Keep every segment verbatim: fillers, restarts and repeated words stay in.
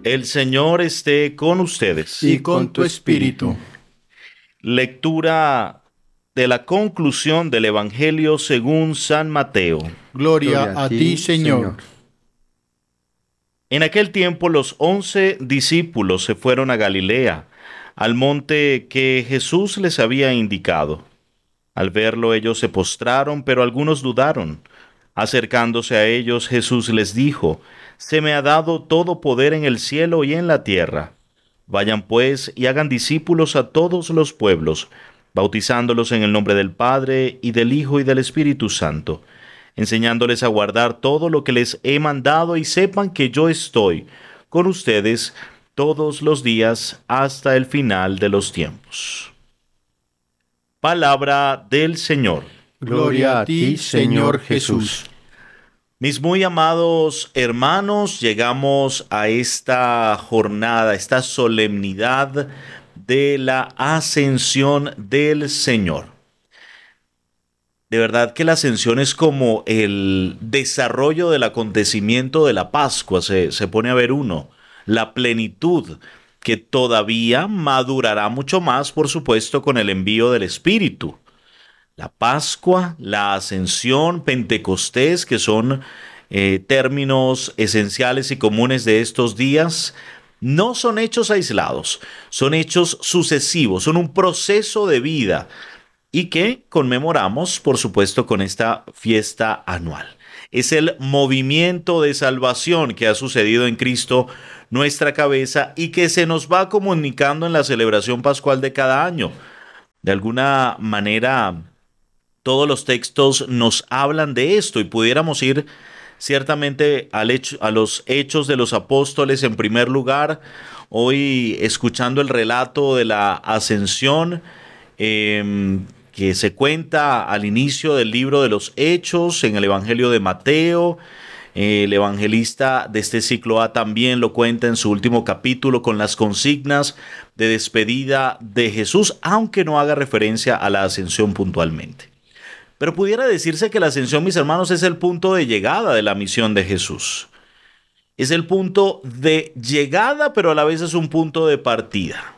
El Señor esté con ustedes. Y con tu espíritu. Lectura de la conclusión del Evangelio según San Mateo. Gloria a ti, Señor. En aquel tiempo los once discípulos se fueron a Galilea, al monte que Jesús les había indicado. Al verlo ellos se postraron, pero algunos dudaron. Acercándose a ellos, Jesús les dijo: «Se me ha dado todo poder en el cielo y en la tierra. Vayan pues y hagan discípulos a todos los pueblos, bautizándolos en el nombre del Padre, y del Hijo, y del Espíritu Santo, enseñándoles a guardar todo lo que les he mandado, y sepan que yo estoy con ustedes todos los días hasta el final de los tiempos». Palabra del Señor. Gloria a ti, Señor Jesús. Mis muy amados hermanos, llegamos a esta jornada, esta solemnidad de la ascensión del Señor. De verdad que la ascensión es como el desarrollo del acontecimiento de la Pascua, se, se pone a ver uno, la plenitud que todavía madurará mucho más, por supuesto, con el envío del Espíritu. La Pascua, la Ascensión, Pentecostés, que son eh, términos esenciales y comunes de estos días, no son hechos aislados, son hechos sucesivos, son un proceso de vida y que conmemoramos, por supuesto, con esta fiesta anual. Es el movimiento de salvación que ha sucedido en Cristo, nuestra cabeza, y que se nos va comunicando en la celebración pascual de cada año. De alguna manera, todos los textos nos hablan de esto y pudiéramos ir ciertamente al hecho, a los Hechos de los Apóstoles en primer lugar, hoy escuchando el relato de la ascensión eh, que se cuenta al inicio del libro de los Hechos en el Evangelio de Mateo. El evangelista de este ciclo A también lo cuenta en su último capítulo con las consignas de despedida de Jesús, aunque no haga referencia a la ascensión puntualmente. Pero pudiera decirse que la ascensión, mis hermanos, es el punto de llegada de la misión de Jesús. Es el punto de llegada, pero a la vez es un punto de partida.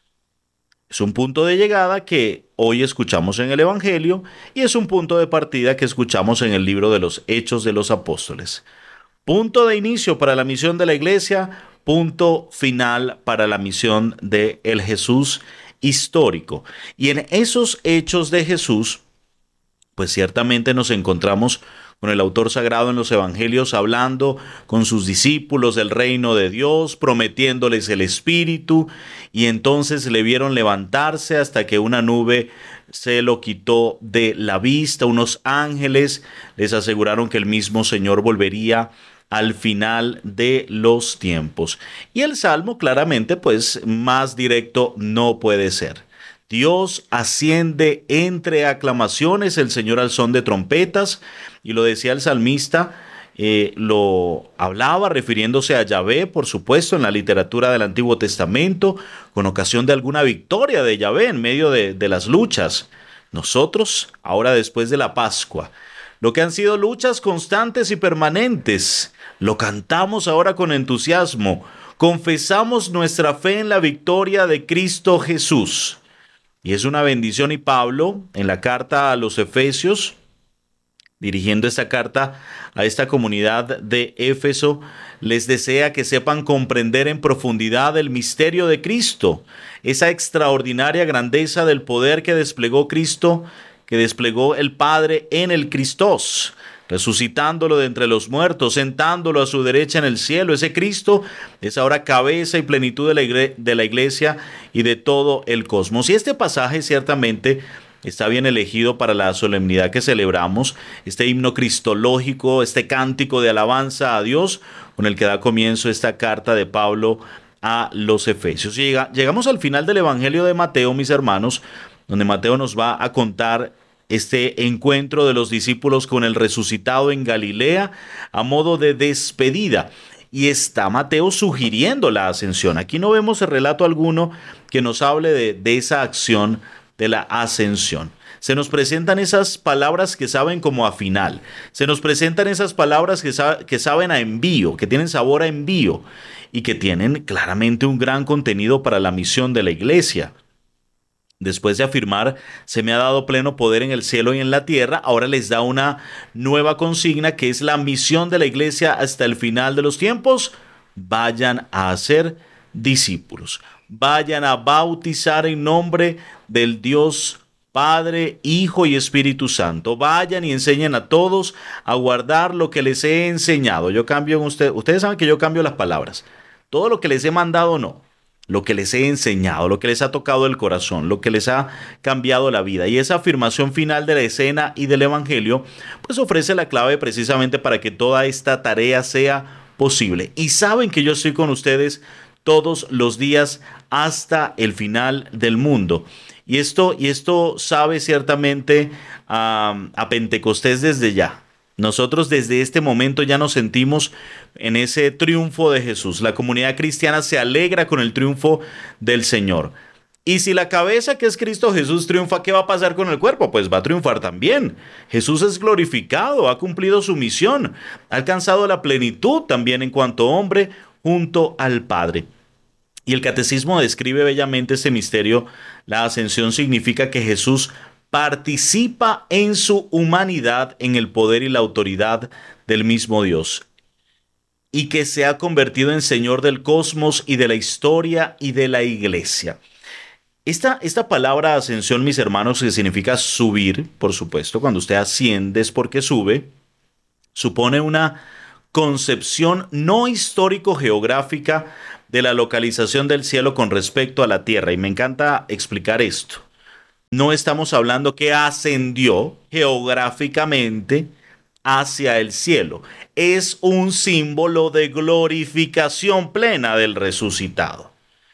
Es un punto de llegada que hoy escuchamos en el Evangelio y es un punto de partida que escuchamos en el libro de los Hechos de los Apóstoles. Punto de inicio para la misión de la Iglesia, punto final para la misión de el Jesús histórico. Y en esos hechos de Jesús, pues ciertamente nos encontramos con el autor sagrado en los evangelios hablando con sus discípulos del reino de Dios, prometiéndoles el Espíritu, y entonces le vieron levantarse hasta que una nube se lo quitó de la vista. Unos ángeles les aseguraron que el mismo Señor volvería al final de los tiempos. Y el Salmo claramente, pues más directo no puede ser. Dios asciende entre aclamaciones, el Señor al son de trompetas, y lo decía el salmista, eh, lo hablaba refiriéndose a Yahvé, por supuesto, en la literatura del Antiguo Testamento, con ocasión de alguna victoria de Yahvé en medio de, de las luchas. Nosotros, ahora después de la Pascua, lo que han sido luchas constantes y permanentes, lo cantamos ahora con entusiasmo, confesamos nuestra fe en la victoria de Cristo Jesús. Y es una bendición, y Pablo, en la carta a los Efesios, dirigiendo esta carta a esta comunidad de Éfeso, les desea que sepan comprender en profundidad el misterio de Cristo, esa extraordinaria grandeza del poder que desplegó Cristo, que desplegó el Padre en el Cristos, resucitándolo de entre los muertos, sentándolo a su derecha en el cielo. Ese Cristo es ahora cabeza y plenitud de la, igre- de la iglesia y de todo el cosmos. Y este pasaje ciertamente está bien elegido para la solemnidad que celebramos, este himno cristológico, este cántico de alabanza a Dios, con el que da comienzo esta carta de Pablo a los Efesios. Llega- llegamos al final del Evangelio de Mateo, mis hermanos, donde Mateo nos va a contar este encuentro de los discípulos con el resucitado en Galilea a modo de despedida. Y está Mateo sugiriendo la ascensión. Aquí no vemos el relato alguno que nos hable de, de esa acción de la ascensión. Se nos presentan esas palabras que saben como a final. Se nos presentan esas palabras que, sa- que saben a envío, que tienen sabor a envío. y que tienen claramente un gran contenido para la misión de la iglesia. Después de afirmar, se me ha dado pleno poder en el cielo y en la tierra, ahora les da una nueva consigna que es la misión de la iglesia hasta el final de los tiempos. Vayan a hacer discípulos, vayan a bautizar en nombre del Dios Padre, Hijo y Espíritu Santo. Vayan y enseñen a todos a guardar lo que les he enseñado. Yo cambio en usted, ustedes saben que yo cambio las palabras. Todo lo que les he mandado, no. Lo que les he enseñado, lo que les ha tocado el corazón, lo que les ha cambiado la vida. Y esa afirmación final de la escena y del Evangelio, pues ofrece la clave precisamente para que toda esta tarea sea posible. Y saben que yo estoy con ustedes todos los días hasta el final del mundo. Y esto, y esto sabe ciertamente a, a Pentecostés desde ya. Nosotros desde este momento ya nos sentimos en ese triunfo de Jesús. La comunidad cristiana se alegra con el triunfo del Señor. Y si la cabeza, que es Cristo Jesús, triunfa, ¿qué va a pasar con el cuerpo? Pues va a triunfar también. Jesús es glorificado, ha cumplido su misión, ha alcanzado la plenitud también en cuanto hombre junto al Padre. Y el catecismo describe bellamente este misterio. La ascensión significa que Jesús participa en su humanidad en el poder y la autoridad del mismo Dios, y que se ha convertido en Señor del cosmos y de la historia y de la iglesia. Esta, esta palabra ascensión, mis hermanos, que significa subir, por supuesto, cuando usted asciende es porque sube, supone una concepción no histórico-geográfica de la localización del cielo con respecto a la tierra. Y me encanta explicar esto. No estamos hablando que ascendió geográficamente hacia el cielo. Es un símbolo de glorificación plena del resucitado.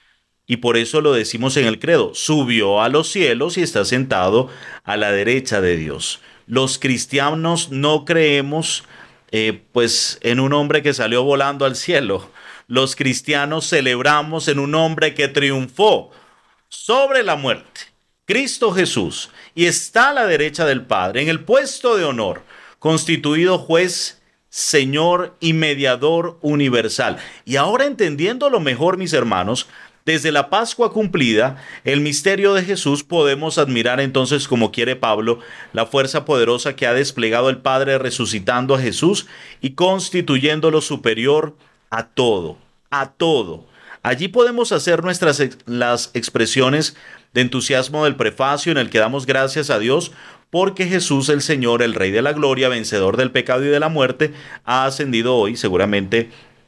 Y por eso lo decimos en el credo, subió a los cielos y está sentado a la derecha de Dios. Los cristianos no creemos eh, pues en un hombre que salió volando al cielo. Los cristianos celebramos en un hombre que triunfó sobre la muerte, Cristo Jesús, y está a la derecha del Padre, en el puesto de honor, constituido juez, Señor y mediador universal. Y ahora, entendiéndolo mejor, mis hermanos, desde la Pascua cumplida, el misterio de Jesús, podemos admirar entonces, como quiere Pablo, la fuerza poderosa que ha desplegado el Padre resucitando a Jesús y constituyéndolo superior a todo, a todo. Allí podemos hacer nuestras ex- las expresiones de entusiasmo del prefacio en el que damos gracias a Dios porque Jesús el Señor, el Rey de la Gloria, vencedor del pecado y de la muerte, ha ascendido hoy, seguramente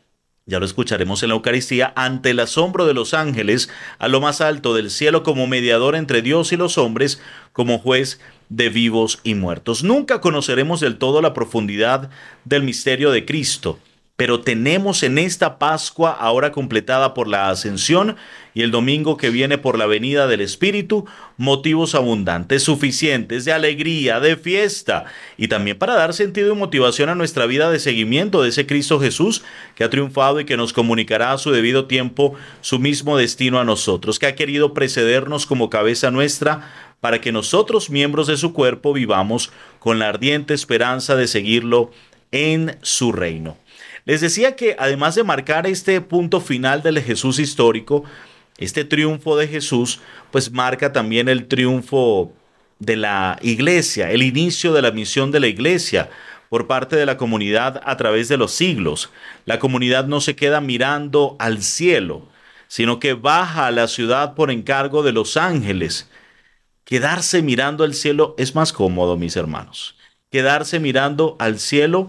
ya lo escucharemos en la Eucaristía, ante el asombro de los ángeles, a lo más alto del cielo como mediador entre Dios y los hombres, como juez de vivos y muertos. Nunca conoceremos del todo la profundidad del misterio de Cristo, pero tenemos en esta Pascua, ahora completada por la ascensión, y el domingo que viene por la venida del Espíritu, motivos abundantes, suficientes, de alegría, de fiesta, y también para dar sentido y motivación a nuestra vida de seguimiento de ese Cristo Jesús que ha triunfado y que nos comunicará a su debido tiempo su mismo destino a nosotros, que ha querido precedernos como cabeza nuestra, para que nosotros, miembros de su cuerpo, vivamos con la ardiente esperanza de seguirlo en su reino. Les decía que además de marcar este punto final del Jesús histórico, este triunfo de Jesús, pues marca también el triunfo de la iglesia, el inicio de la misión de la iglesia por parte de la comunidad a través de los siglos. La comunidad no se queda mirando al cielo, sino que baja a la ciudad por encargo de los ángeles. Quedarse mirando al cielo es más cómodo, mis hermanos. Quedarse mirando al cielo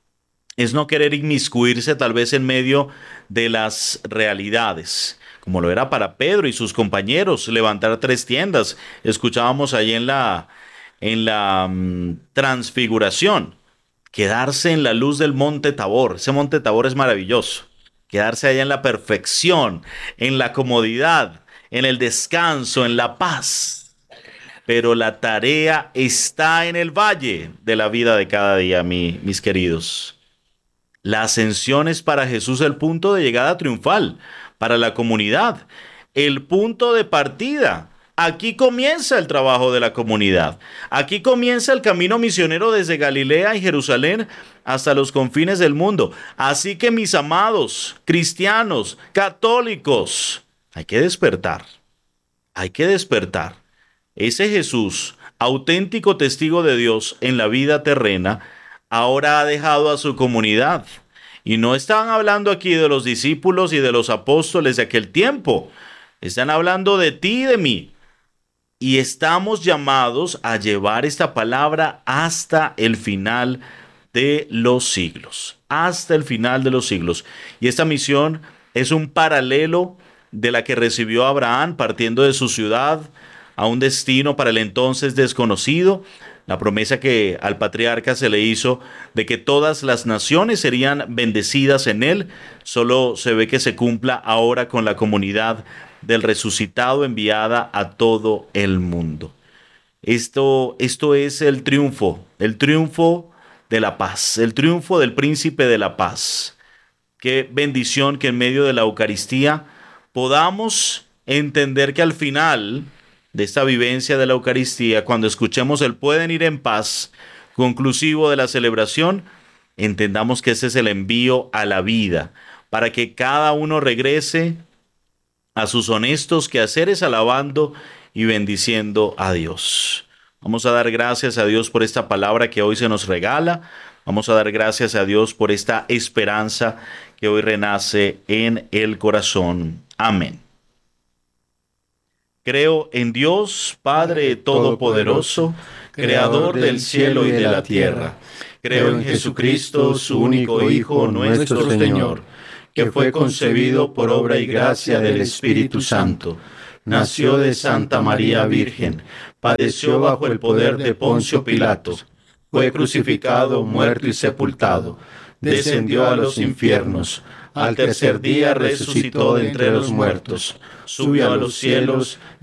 es no querer inmiscuirse tal vez en medio de las realidades, como lo era para Pedro y sus compañeros, levantar tres tiendas. Escuchábamos ahí en la, en la um, transfiguración, quedarse en la luz del monte Tabor. Ese monte Tabor es maravilloso. Quedarse allá en la perfección, en la comodidad, en el descanso, en la paz. Pero la tarea está en el valle de la vida de cada día, mi, mis queridos. La ascensión es para Jesús el punto de llegada triunfal, para la comunidad, el punto de partida Aquí comienza el trabajo de la comunidad. Aquí comienza el camino misionero desde Galilea y Jerusalén hasta los confines del mundo. Así que, mis amados cristianos, católicos, hay que despertar. Hay que despertar. Ese Jesús, auténtico testigo de Dios en la vida terrena, ahora ha dejado a su comunidad. Y no están hablando aquí de los discípulos y de los apóstoles de aquel tiempo. Están hablando de ti y de mí. Y estamos llamados a llevar esta palabra hasta el final de los siglos. Hasta el final de los siglos. Y esta misión es un paralelo de la que recibió Abraham partiendo de su ciudad a un destino para el entonces desconocido. La promesa que al patriarca se le hizo de que todas las naciones serían bendecidas en él, solo se ve que se cumpla ahora con la comunidad del resucitado enviada a todo el mundo. Esto, esto es el triunfo, el triunfo de la paz, el triunfo del príncipe de la paz. Qué bendición que en medio de la Eucaristía podamos entender que al final de esta vivencia de la Eucaristía, cuando escuchemos el pueden ir en paz, conclusivo de la celebración, entendamos que ese es el envío a la vida, para que cada uno regrese a sus honestos quehaceres alabando y bendiciendo a Dios. Vamos a dar gracias a Dios por esta palabra que hoy se nos regala. Vamos a dar gracias a Dios por esta esperanza que hoy renace en el corazón. Amén. Creo en Dios, Padre Todopoderoso, Creador del cielo y de la tierra. Creo en Jesucristo, su único Hijo, nuestro Señor, que fue concebido por obra y gracia del Espíritu Santo. Nació de Santa María Virgen, padeció bajo el poder de Poncio Pilato, fue crucificado, muerto y sepultado, descendió a los infiernos, al tercer día resucitó de entre los muertos, subió a los cielos